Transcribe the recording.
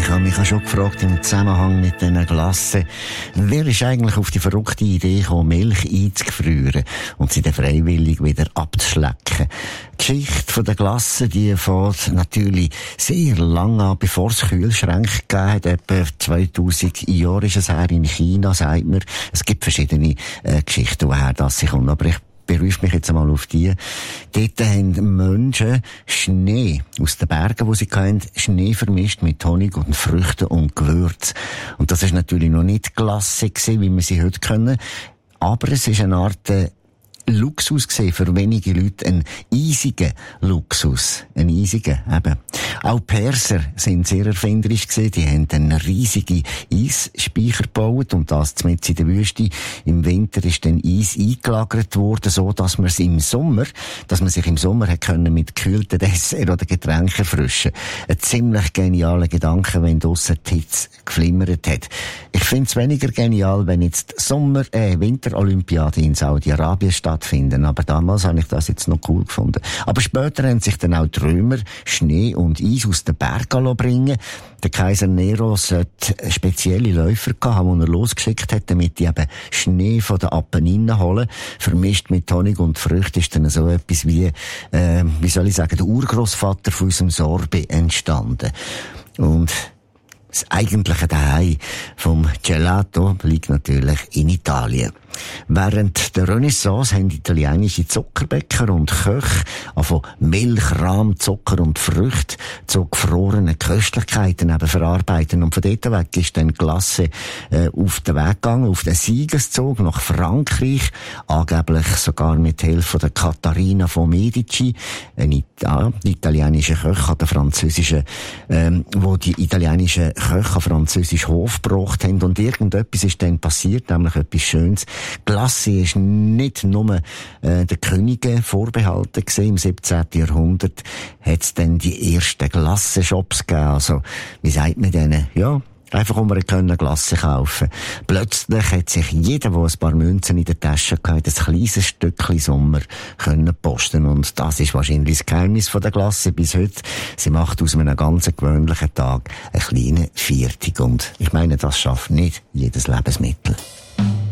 Ich habe mich auch schon gefragt, im Zusammenhang mit diesen Glassen, wer ist eigentlich auf die verrückte Idee gekommen, Milch einzufrieren und sie dann freiwillig wieder abzuschlecken? Die Geschichte der Glassen, die fängt natürlich sehr lange an, bevor es Kühlschränke gegeben hat. Etwa 2000 Jahre ist es her in China, sagt man. Es gibt verschiedene Geschichten, woher das sich kommt. Aber ich berufe mich jetzt einmal auf die. Dort haben Menschen Schnee aus den Bergen, wo sie hatten, Schnee vermischt mit Honig und Früchten und Gewürz. Und das ist natürlich noch nicht Glasse gewesen, wie wir sie heute kennen. Aber es ist eine Art Luxus gesehen für wenige Leute, ein eisiger Luxus. Ein eisiger, eben. Auch Perser sind sehr erfinderisch gewesen. Die haben einen riesigen Eisspeicher gebaut und das mitten in der Wüste. Im Winter ist dann Eis eingelagert worden, so dass man sich im Sommer hat können mit gekühlten Dessert oder Getränken erfrischen. Ein ziemlich genialer Gedanke, wenn draussen die Hitze geflimmert hat. Ich finde es weniger genial, wenn jetzt Winterolympiade in Saudi-Arabien stattfinden. Aber damals habe ich das jetzt noch cool gefunden. Aber später haben sich dann auch die Römer Schnee und Eis aus den Bergen bringen. Der Kaiser Nero sollte spezielle Läufer haben, die er losgeschickt hat, damit die eben Schnee von den Apenninen holen. Vermischt mit Honig und Früchten ist dann so etwas wie der Urgroßvater von unserem Sorbet entstanden. Und das eigentliche Daheim vom Gelato liegt natürlich in Italien. Während der Renaissance haben italienische Zuckerbäcker und Köche von Milch, Rahm, Zucker und Früchte zu gefrorenen Köstlichkeiten eben verarbeiten. Und von dort weg ist dann Glasse auf den Weg gegangen, auf den Siegeszug nach Frankreich, angeblich sogar mit Hilfe der Katharina von Medici, eine italienische Köche der französischen, wo die italienischen Köche Französisch Hof gebracht haben. Und irgendetwas ist dann passiert, nämlich etwas Schönes. Glasse ist nicht nur den Königen vorbehalten gewesen. Im 17. Jahrhundert hat es dann die ersten Glassenshops gegeben. Also, wie sagt man denen? Ja, einfach wir können Glasse kaufen. Plötzlich hat sich jeder, der ein paar Münzen in der Tasche hatte, ein kleines Stückchen Sommer können posten. Und das ist wahrscheinlich das Geheimnis von der Glasse bis heute. Sie macht aus einem ganz gewöhnlichen Tag eine kleine Viertig. Und ich meine, das schafft nicht jedes Lebensmittel.